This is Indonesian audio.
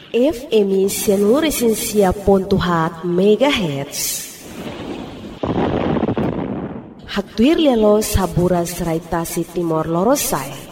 FM Seluruh Pontuhat MHz. Hatuir lelo sabura serai tasi Timor Lorosai.